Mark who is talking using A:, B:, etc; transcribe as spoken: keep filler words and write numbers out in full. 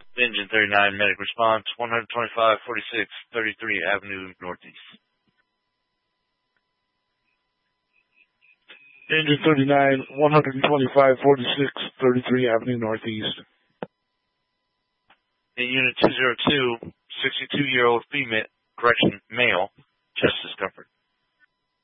A: Engine thirty-nine, medic response, one twenty-five forty-six thirty-three Avenue Northeast.
B: Engine thirty-nine, one twenty-five forty-six thirty-three Avenue Northeast.
A: In Unit two oh two, sixty-two-year-old female, correction, male, chest discomfort.